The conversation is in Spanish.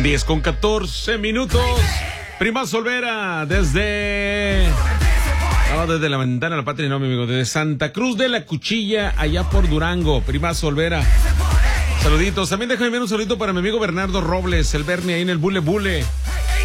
10:14. Primazo Olvera, desde la ventana de la patria, no, mi amigo, desde Santa Cruz de la Cuchilla, allá por Durango. Primazo Olvera. Saluditos. También déjame enviar un saludito para mi amigo Bernardo Robles, el Bernie ahí en el Bule Bule.